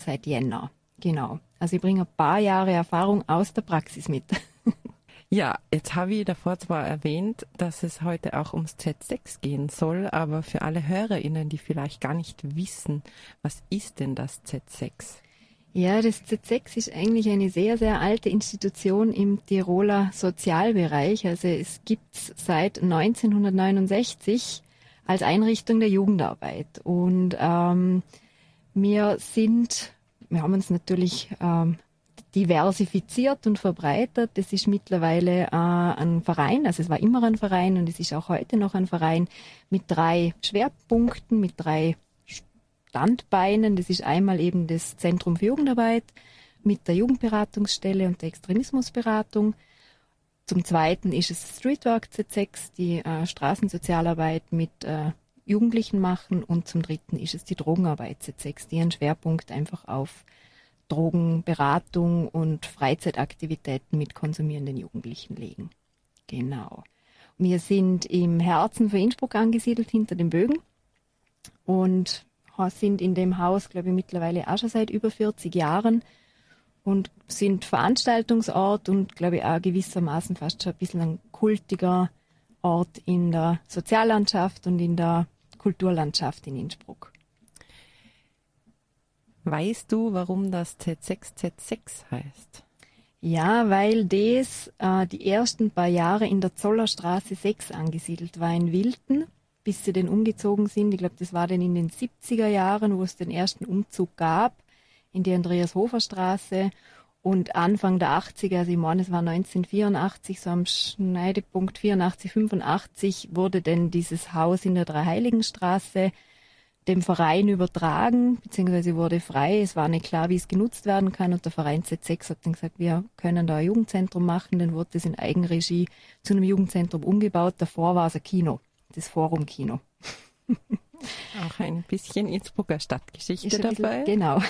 seit Jänner. Genau. Also ich bringe ein paar Jahre Erfahrung aus der Praxis mit. Ja, jetzt habe ich davor zwar erwähnt, dass es heute auch ums Z6 gehen soll, aber für alle HörerInnen, die vielleicht gar nicht wissen, was ist denn das Z6? Ja, das Z6 ist eigentlich eine sehr, sehr alte Institution im Tiroler Sozialbereich. Also es gibt's seit 1969 als Einrichtung der Jugendarbeit. Und wir haben uns natürlich diversifiziert und verbreitert. Das ist mittlerweile ein Verein, also es war immer ein Verein und es ist auch heute noch ein Verein mit 3 Schwerpunkten, mit 3 Standbeinen. Das ist einmal eben das Zentrum für Jugendarbeit mit der Jugendberatungsstelle und der Extremismusberatung. Zum Zweiten ist es Streetwork Z6, die Straßensozialarbeit mit Jugendlichen machen, und zum Dritten ist es die Drogenarbeit Z6, die einen Schwerpunkt einfach auf Drogenberatung und Freizeitaktivitäten mit konsumierenden Jugendlichen legen. Genau. Wir sind im Herzen von Innsbruck angesiedelt, hinter den Bögen, und sind in dem Haus, glaube ich, mittlerweile auch schon seit über 40 Jahren und sind Veranstaltungsort und, glaube ich, auch gewissermaßen fast schon ein bisschen ein kultiger Ort in der Soziallandschaft und in der Kulturlandschaft in Innsbruck. Weißt du, warum das Z6 heißt? Ja, weil das die ersten paar Jahre in der Zollerstraße 6 angesiedelt war in Wilten, bis sie dann umgezogen sind. Ich glaube, das war dann in den 70er Jahren, wo es den ersten Umzug gab, in die Andreas-Hofer-Straße. Und Anfang der 80er, also ich meine, es war 1984, so am Schneidepunkt 84, 85, wurde dann dieses Haus in der Dreiheiligenstraße dem Verein übertragen, beziehungsweise wurde frei. Es war nicht klar, wie es genutzt werden kann, und der Verein Z6 hat dann gesagt, wir können da ein Jugendzentrum machen. Dann wurde es in Eigenregie zu einem Jugendzentrum umgebaut. Davor war es ein Kino, das Forum-Kino. Auch ein bisschen Innsbrucker Stadtgeschichte dabei. Genau.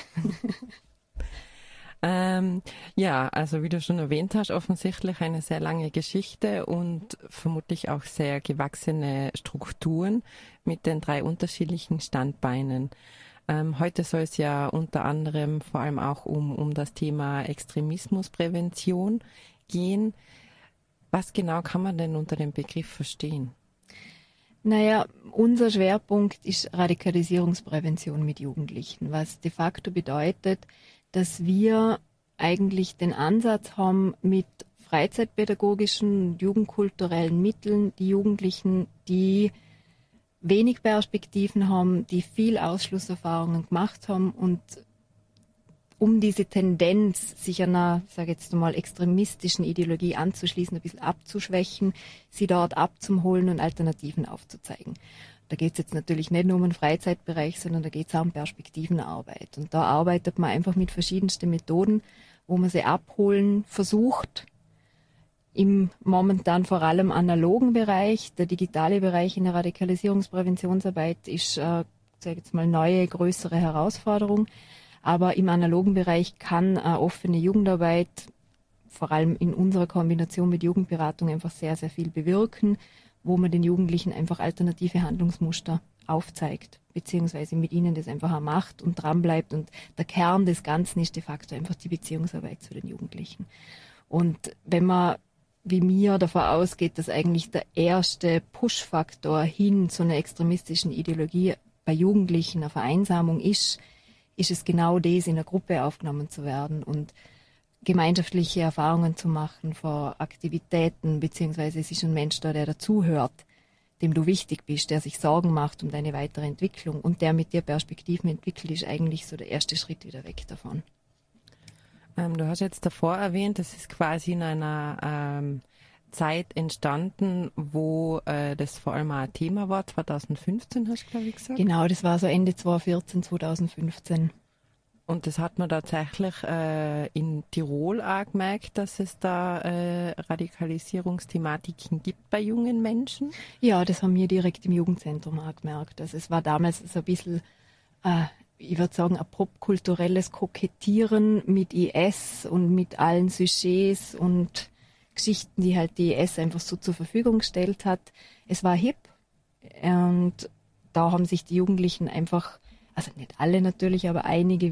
Ja, also wie du schon erwähnt hast, offensichtlich eine sehr lange Geschichte und vermutlich auch sehr gewachsene Strukturen mit den 3 unterschiedlichen Standbeinen. Heute soll es ja unter anderem vor allem auch um das Thema Extremismusprävention gehen. Was genau kann man denn unter dem Begriff verstehen? Naja, unser Schwerpunkt ist Radikalisierungsprävention mit Jugendlichen, was de facto bedeutet, dass wir eigentlich den Ansatz haben, mit freizeitpädagogischen und jugendkulturellen Mitteln die Jugendlichen, die wenig Perspektiven haben, die viel Ausschlusserfahrungen gemacht haben, und um diese Tendenz, sich einer, sage jetzt mal, extremistischen Ideologie anzuschließen, ein bisschen abzuschwächen, sie dort abzuholen und Alternativen aufzuzeigen. Da geht es jetzt natürlich nicht nur um den Freizeitbereich, sondern da geht es auch um Perspektivenarbeit. Und da arbeitet man einfach mit verschiedensten Methoden, wo man sie abholen versucht. Im momentan vor allem analogen Bereich, der digitale Bereich in der Radikalisierungspräventionsarbeit ist, sage jetzt mal, neue, größere Herausforderung. Aber im analogen Bereich kann offene Jugendarbeit, vor allem in unserer Kombination mit Jugendberatung, einfach sehr, sehr viel bewirken, wo man den Jugendlichen einfach alternative Handlungsmuster aufzeigt, beziehungsweise mit ihnen das einfach auch macht und dranbleibt. Und der Kern des Ganzen ist de facto einfach die Beziehungsarbeit zu den Jugendlichen. Und wenn man, wie mir, davon ausgeht, dass eigentlich der erste Push-Faktor hin zu einer extremistischen Ideologie bei Jugendlichen eine Vereinsamung ist es genau das, in der Gruppe aufgenommen zu werden und gemeinschaftliche Erfahrungen zu machen vor Aktivitäten, beziehungsweise es ist ein Mensch da, der dazuhört, dem du wichtig bist, der sich Sorgen macht um deine weitere Entwicklung und der mit dir Perspektiven entwickelt, ist eigentlich so der erste Schritt wieder weg davon. Du hast jetzt davor erwähnt, das ist quasi in einer Zeit entstanden, wo das vor allem auch ein Thema war. 2015 hast du, glaube ich, gesagt. Genau, das war so Ende 2014, 2015. Und das hat man tatsächlich in Tirol auch gemerkt, dass es da Radikalisierungsthematiken gibt bei jungen Menschen? Ja, das haben wir direkt im Jugendzentrum auch gemerkt. Also es war damals so ein bisschen, ich würde sagen, ein popkulturelles Kokettieren mit IS und mit allen Sujets und Geschichten, die halt die IS einfach so zur Verfügung gestellt hat. Es war hip und da haben sich die Jugendlichen einfach, also nicht alle natürlich, aber einige